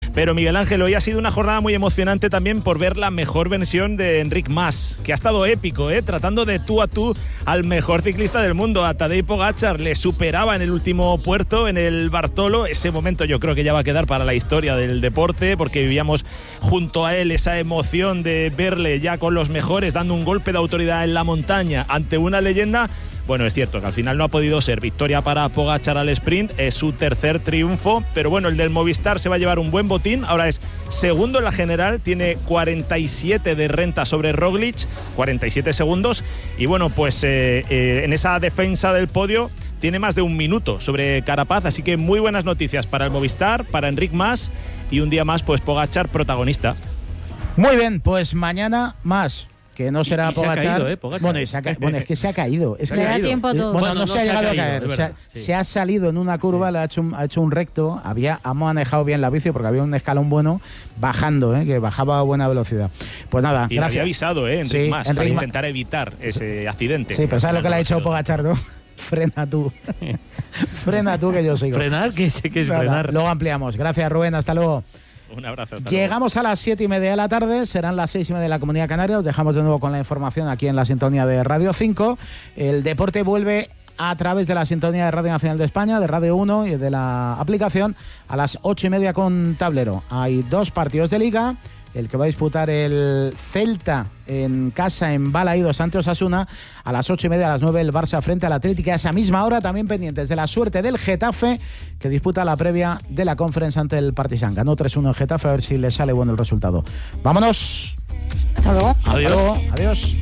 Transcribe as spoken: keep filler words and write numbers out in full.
Pero Miguel Ángel, hoy ha sido una jornada muy emocionante también por ver la mejor versión de Enric Mas, que ha estado épico, ¿eh? Tratando de tú a tú al mejor ciclista del mundo, a Tadej Pogačar. Le superaba en el último puerto, en el Bartolo. Ese momento yo creo que ya va a quedar para la historia del deporte, porque vivíamos junto a él esa emoción de verle ya con los mejores, dando un golpe de autoridad en la montaña ante una leyenda. Bueno, es cierto que al final no ha podido ser victoria para Pogačar al sprint, es su tercer triunfo, pero bueno, el del Movistar se va a llevar un buen botín. Ahora es segundo en la general, tiene cuarenta y siete de renta sobre Roglic, cuarenta y siete segundos, y bueno, pues eh, eh, en esa defensa del podio tiene más de un minuto sobre Carapaz, así que muy buenas noticias para el Movistar, para Enric Mas, y un día más pues Pogačar protagonista. Muy bien, pues mañana más. Que no será y, y Pogačar. Se ha caído, ¿eh? Pogačar. Bueno, se ha ca... bueno, es que se ha caído. Es se que ha caído. Tiempo todo. Bueno, Bueno, no, no se ha se ha llegado caído, a caer. es O sea, verdad, sí. se ha salido en una curva, sí. le ha hecho, un, ha hecho un recto. Había, ha manejado bien la bici porque había un escalón bueno bajando, ¿eh? Que bajaba a buena velocidad. Pues nada, y gracias. había avisado, ¿eh? Enric Sí, Mas, Enric para Ma... intentar evitar ese accidente. Sí, pero ¿sabes lo que le ha dicho Pogačar, no? Frena tú. Frena tú que yo sigo. ¿Frenar? ¿Qué es, qué es Nada, frenar? luego ampliamos. Gracias, Rubén. Hasta luego. Un abrazo. Hasta Llegamos luego. a las siete y media de la tarde, serán las seis y media de la Comunidad Canaria. Os dejamos de nuevo con la información aquí en la sintonía de Radio cinco. El deporte vuelve a través de la sintonía de Radio Nacional de España, de Radio uno y de la aplicación a las ocho y media con tablero. Hay dos partidos de Liga. El que va a disputar el Celta en casa en Balaídos ante Osasuna a las ocho y media, a las nueve el Barça frente al Atlético. A esa misma hora también pendientes de la suerte del Getafe, que disputa la previa de la Conference ante el Partizan. Ganó tres uno en Getafe, a ver si le sale bueno el resultado. Vámonos. Hasta luego. Hasta luego. Adiós.